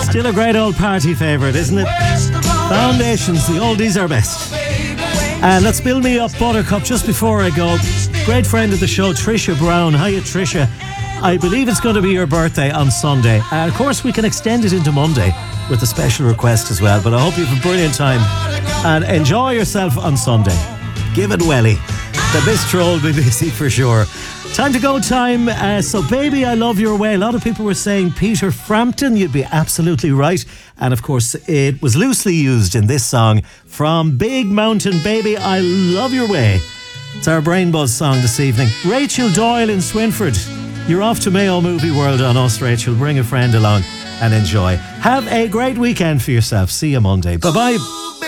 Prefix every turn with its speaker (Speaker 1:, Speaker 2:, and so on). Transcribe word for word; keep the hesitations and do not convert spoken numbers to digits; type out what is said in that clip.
Speaker 1: Still a great old party favourite, isn't it? Foundations, the oldies are best. And let's build me up Buttercup just before I go. Great friend of the show, Trisha Brown. Hiya, Trisha. I believe it's going to be your birthday on Sunday. And of course, we can extend it into Monday with a special request as well. But I hope you have a brilliant time and enjoy yourself on Sunday. Give it welly. The bistro will be busy for sure. Time to go time. Uh, so, Baby, I Love Your Way. A lot of people were saying Peter Frampton. You'd be absolutely right. And of course, it was loosely used in this song from Big Mountain. Baby, I Love Your Way. It's our Brain Buzz song this evening. Rachel Doyle in Swinford. You're off to Mayo Movie World on us, Rachel. Bring a friend along and enjoy. Have a great weekend for yourself. See you Monday. Bye-bye.